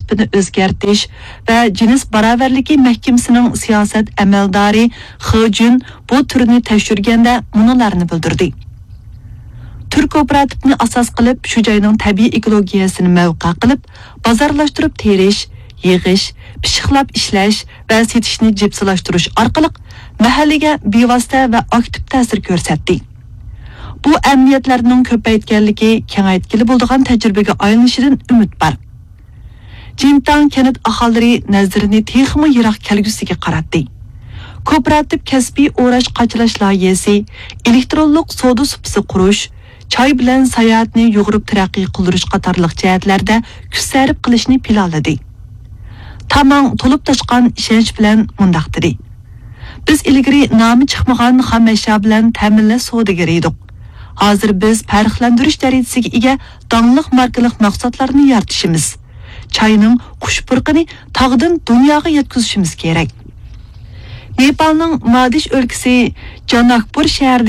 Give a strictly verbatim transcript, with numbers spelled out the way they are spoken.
tipini o'zgartirish va jins barobarligi mahkamasining siyosat amaldori He Jun bu turni tekshirganda munolarni bildirdi. Tur kooperativni asos qilib, shu joyning tabiiy ekologiyasini mavqa qilib, bozorlashtirib terish, yig'ish, pishiqlab ishlash va setishni jipsilashtirish orqali mahallaga bevosita va aktiv ta'sir ko'rsatdi. Bu amniyatlarning ko'paytganligi kengaytkili bo'lgan tajribaga aylanishidan umid bor. Jintang kenat aholilari nazarini texmi yiroq kelgusiga qaratdi. Kooperativ kasbiy o'rash qachalash loyihasi, elektronlik savdo supisi qurish, choy bilan sayohatni yug'urib taraqqiy qildirish qatorliq jihatlarda kuch sarf qilishni planladi. Tamam to'lib toshgan ishonch bilan mundaq dedi. Biz ilgari nomi chiqmagan xom ashyo bilan ta'minlash savdogari edik. Hozir biz farqlantirish darajasiga ega donliq markalik mahsulotlarni yaratishimiz. Choyning xushpurqini tog'dan dunyoga yetkazishimiz kerak. Nepalning Madish o'lkasi Janakpur shahrida